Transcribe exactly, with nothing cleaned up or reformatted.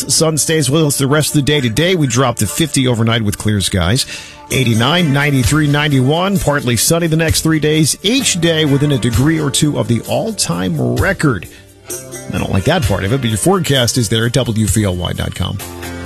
clouds. Sun stays with us the rest of the day. Today, we drop to fifty overnight with clear skies. eighty-nine, ninety-three, ninety-one. Partly sunny the next three days. Each day within a degree or two of the all-time record. I don't like that part of it, but your forecast is there at W V L Y dot com.